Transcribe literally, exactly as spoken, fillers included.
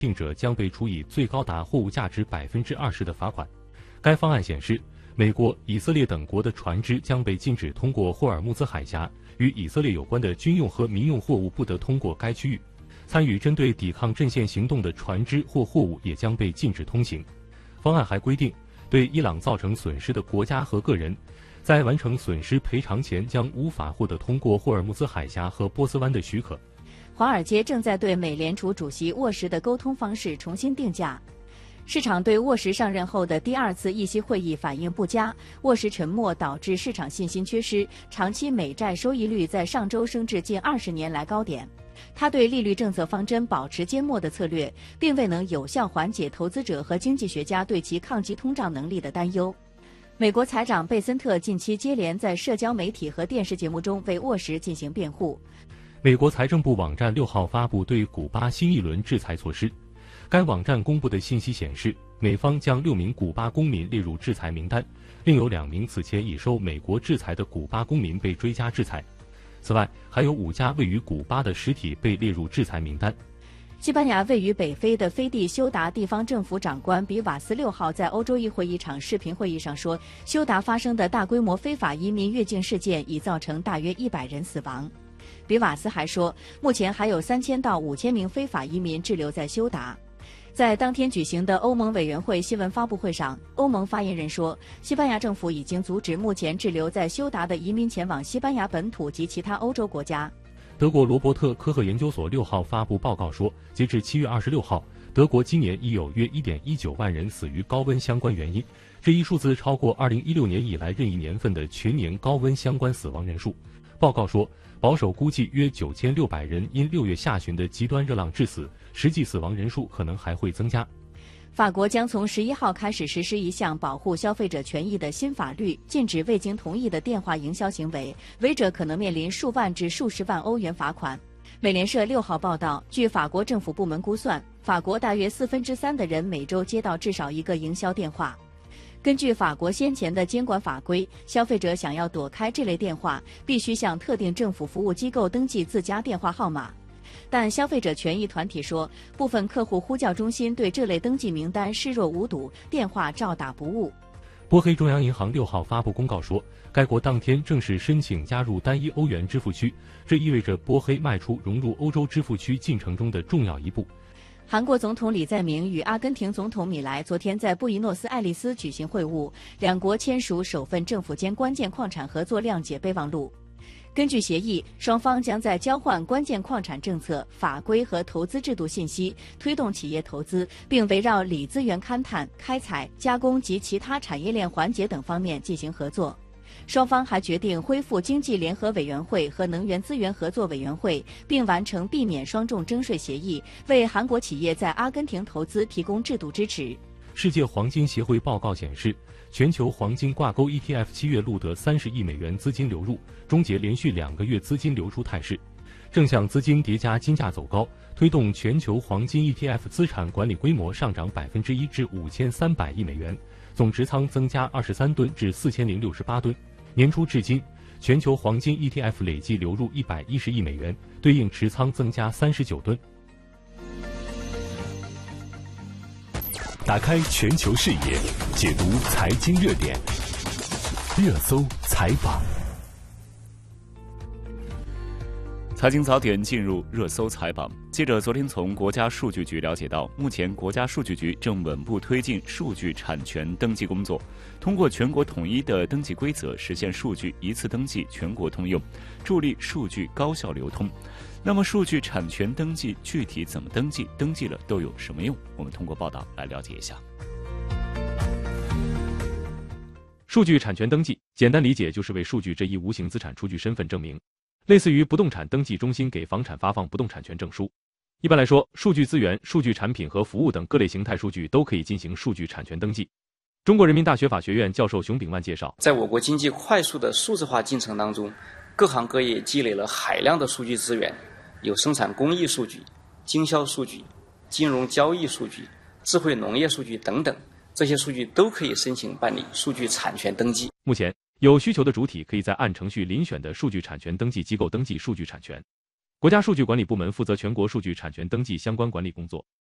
定者将被处以最高达货物价值百分之二十的罚款。该方案显示，美国、以色列等国的船只将被禁止通过霍尔木兹海峡，与以色列有关的军用和民用货物不得通过该区域。参与针对抵抗阵线行动的船只或货物也将被禁止通行。方案还规定，对伊朗造成损失的国家和个人，在完成损失赔偿前将无法获得通过霍尔木兹海峡和波斯湾的许可。 华尔街正在对美联储主席沃什的沟通方式重新定价。市场对沃什上任后的第二次议息会议反应不佳，沃什沉默导致市场信心缺失，长期美债收益率在上周升至近二十年来高点。他对利率政策方针保持缄默的策略，并未能有效缓解投资者和经济学家对其抗击通胀能力的担忧。美国财长贝森特近期接连在社交媒体和电视节目中为沃什进行辩护。 美国财政部网站六号发布对古巴新一轮制裁措施。该网站公布的信息显示，美方将六名古巴公民列入制裁名单，另有两名此前已受美国制裁的古巴公民被追加制裁。此外，还有五家位于古巴的实体被列入制裁名单。 西班牙位于北非的飞地休达地方政府长官比瓦斯六号在欧洲议会一场视频会议上说，休达发生的大规模非法移民越境事件已造成大约一百人死亡。比瓦斯还说，目前还有三千到五千名非法移民滞留在休达。在当天举行的欧盟委员会新闻发布会上，欧盟发言人说，西班牙政府已经阻止目前滞留在休达的移民前往西班牙本土及其他欧洲国家。 德国罗伯特科赫研究所六号发布报告说，截至七月二十六号，德国今年已有约 一点一九万人死于高温相关原因，这一数字超过二零一六年以来任意年份的全年高温相关死亡人数。报告说，保守估计约九千六百人因六月下旬的极端热浪致死，实际死亡人数可能还会增加。 法国将从十一号开始实施一项保护消费者权益的新法律，禁止未经同意的电话营销行为，违者可能面临数万至数十万欧元罚款。美联社六号报道，据法国政府部门估算，法国大约四分之三的人每周接到至少一个营销电话。根据法国先前的监管法规，消费者想要躲开这类电话，必须向特定政府服务机构登记自家电话号码。但消费者权益团体说，部分客户呼叫中心对这类登记名单视若无睹，电话照打不误。 波黑中央银行六号发布公告说，该国当天正式申请加入单一欧元支付区，这意味着波黑迈出融入欧洲支付区进程中的重要一步。 韩国总统李在明与阿根廷总统米莱昨天在布宜诺斯艾利斯举行会晤，两国签署首份政府间关键矿产合作谅解备忘录。根据协议，双方将在交换关键矿产政策、法规和投资制度信息，推动企业投资，并围绕锂资源勘探、开采、加工及其他产业链环节等方面进行合作。双方还决定恢复经济联合委员会和能源资源合作委员会，并完成避免双重征税协议，为韩国企业在阿根廷投资提供制度支持。 世界黄金协会报告显示，全球黄金挂钩 E T F 七月录得三十亿美元资金流入，终结连续两个月资金流出态势。正向资金叠加金价走高，推动全球黄金 E T F 资产管理规模上涨百分之一至五千三百亿美元，总持仓增加二十三吨至四千零六十八吨。年初至今，全球黄金 E T F 累计流入一百一十亿美元，对应持仓增加三十九吨。 打开全球视野，解读财经热点，热搜财榜。 财经早点进入热搜财榜。记者昨天从国家数据局了解到，目前国家数据局正稳步推进数据产权登记工作，通过全国统一的登记规则，实现数据一次登记全国通用，助力数据高效流通。那么，数据产权登记具体怎么登记？登记了都有什么用？我们通过报道来了解一下。 数据产权登记，简单理解就是为数据这一无形资产出具身份证明，类似于不动产登记中心给房产发放不动产权证书。一般来说，数据资源、数据产品和服务等各类形态数据都可以进行数据产权登记。中国人民大学法学院教授熊炳万介绍， 在我国经济快速的数字化进程当中，各行各业积累了海量的数据资源，有生产工艺数据、经销数据、金融交易数据、智慧农业数据等等，这些数据都可以申请办理数据产权登记。 目前，有需求的主体可以在按程序遴选的数据产权登记机构登记数据产权。国家数据管理部门负责全国数据产权登记相关管理工作，